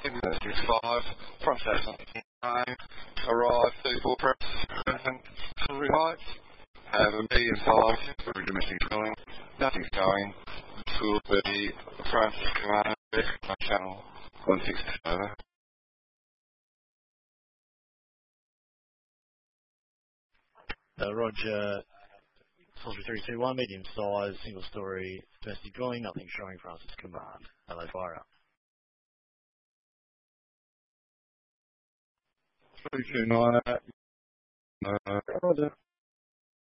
65, front station, arrive, 34 press, delivery heights, have a medium size, for domestic drilling, nothing's going, will be front command, channel 160 over. Roger, Salisbury 321, medium size, single story, domestic dwelling, nothing showing Francis Command. Hello, fire up. 329, Roger.